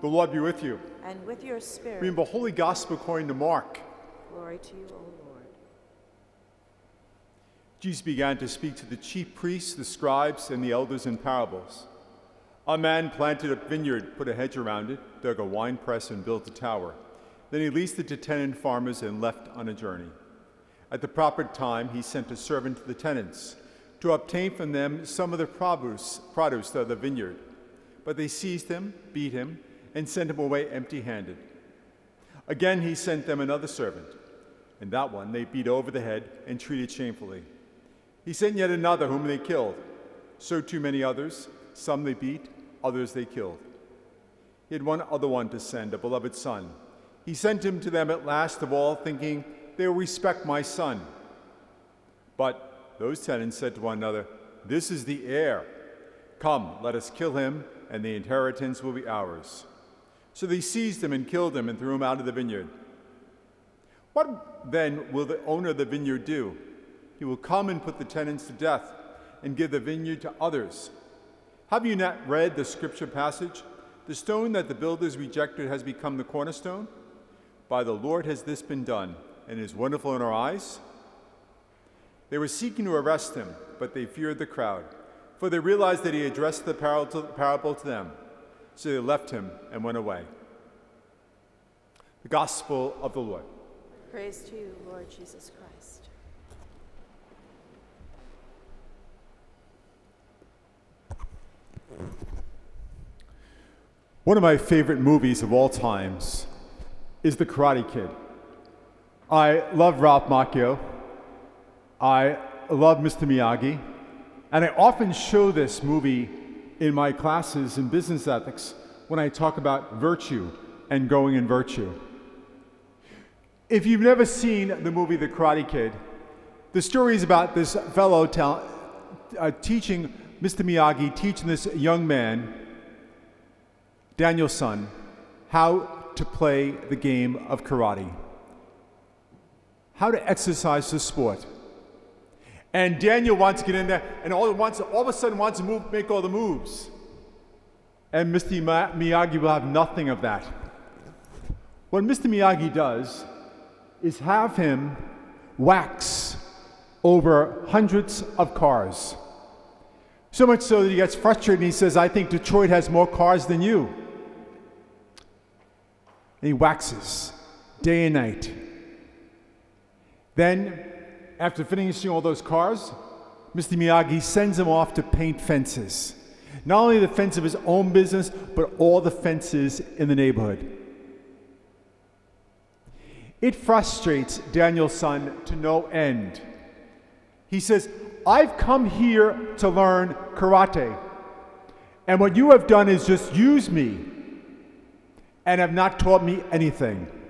The Lord be with you. And with your spirit. Reading the Holy Gospel according to Mark. Glory to you, O Lord. Jesus began to speak to the chief priests, the scribes, and the elders in parables. A man planted a vineyard, put a hedge around it, dug a wine press, and built a tower. Then he leased it to tenant farmers and left on a journey. At the proper time, he sent a servant to the tenants to obtain from them some of the produce of the vineyard. But they seized him, beat him, and sent him away empty-handed. Again he sent them another servant, and that one they beat over the head and treated shamefully. He sent yet another whom they killed. So too many others, some they beat, others they killed. He had one other one to send, a beloved son. He sent him to them at last of all, thinking, they will respect my son. But those tenants said to one another, this is the heir. Come, let us kill him, and the inheritance will be ours. So they seized him and killed him and threw him out of the vineyard. What then will the owner of the vineyard do? He will come and put the tenants to death and give the vineyard to others. Have you not read the scripture passage? The stone that the builders rejected has become the cornerstone. By the Lord has this been done, and is wonderful in our eyes. They were seeking to arrest him, but they feared the crowd, for they realized that he addressed the parable to them. So they left him and went away. The Gospel of the Lord. Praise to you, Lord Jesus Christ. One of my favorite movies of all times is The Karate Kid. I love Ralph Macchio. I love Mr. Miyagi. And I often show this movie in my classes in business ethics when I talk about virtue and growing in virtue. If you've never seen the movie The Karate Kid, the story is about this fellow teaching Mr. Miyagi, teaching this young man, Daniel-san, how to play the game of karate, how to exercise the sport. And Daniel wants to get in there, and all of a sudden wants to make all the moves. And Mr. Miyagi will have nothing of that. What Mr. Miyagi does is have him wax over hundreds of cars. So much so that he gets frustrated and he says, I think Detroit has more cars than you. And he waxes day and night. Then, after finishing all those cars, Mr. Miyagi sends him off to paint fences. Not only the fence of his own business, but all the fences in the neighborhood. It frustrates Daniel-san to no end. He says, I've come here to learn karate, and what you have done is just use me and have not taught me anything.